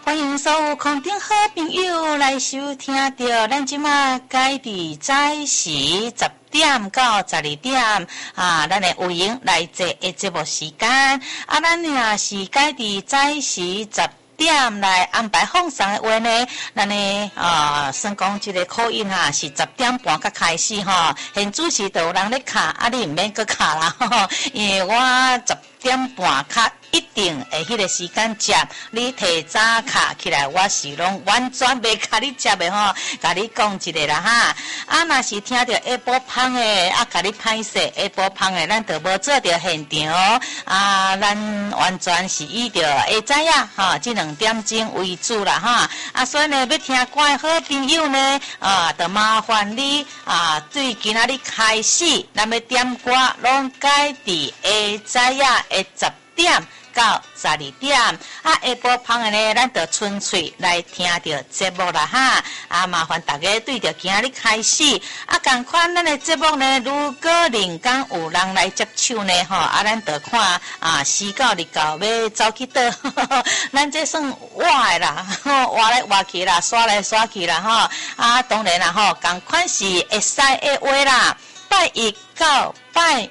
欢迎所有空中好朋友来收听到咱即马改伫早时10点到12点咱的有闲来坐的节目时间咱若是改伫早时10点来安排放送的话呢，咱呢算讲这个口音是10点半才开始现主持都有人咧卡你唔免搁卡啦因为我10点半较一定会迄个时间接你提早卡起来，我是拢完全袂甲你接的甲你讲一个啦若是听到下晡芳的甲你歹势下晡芳的，咱就无做到现场咱完全是以着下早呀这2点钟为主啦所以呢要听歌的好朋友呢就麻烦你对今仔日开始咱要点歌拢改伫下早呀的10点到12点下晡芳的呢咱就纯粹来听着节目啦麻烦大家对着今仔日开始同款咱的节目呢如果临港有人来接手呢咱就看时到日到要走去倒咱这算活的啦活来活去啦刷来刷去啦当然啦同款是会使的话啦拜1到拜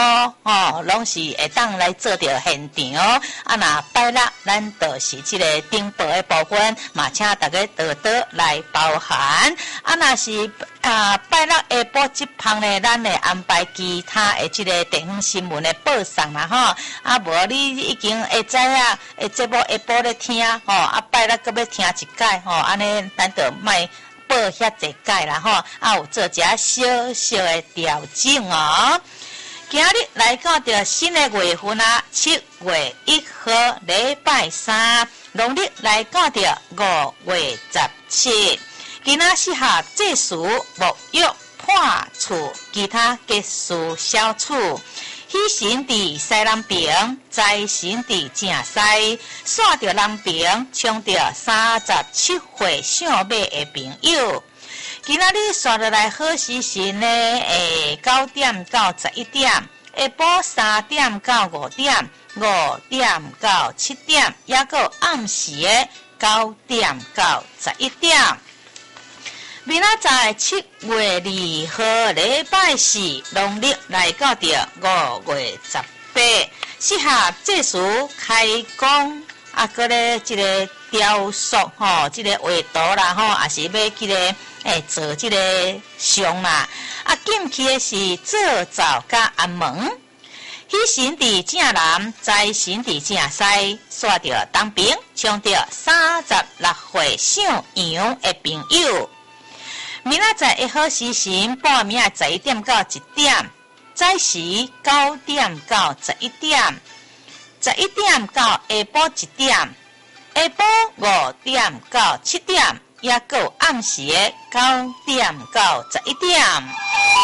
5拢是会当来做着现场若拜6咱就是这个顶报的部分嘛请大家多多来包涵若是拜6下晡这旁呢咱会安排其他的这个地方新闻的报送啦无你已经会知的节目下晡咧听拜6搁要听一届安尼咱就卖报遐一届啦有做一下小小的调整今日来到着新的月份7月1号礼拜3农历来到着5月17今仔适合祭祀沐浴破厝其他结束小厝喜神伫西南边财神伫正西煞着南边冲着37岁上尾的朋友今仔日刷落来好时辰呢9点到11点下晡3点到5点5点到7点也有暗时的9点到11点明仔载7月2号礼拜4农历来到着5月18适合祭祀开工搁咧这个雕塑这个画图啦也是要去咧做这个像啦禁忌的是做灶甲安门喜神伫正南财神伫正西煞着东边冲着36岁上阳的朋友明仔载的好时辰半暝11点到1点早时9点到11点11点到下晡1点下晡5点到7点也有暗时的9点到11点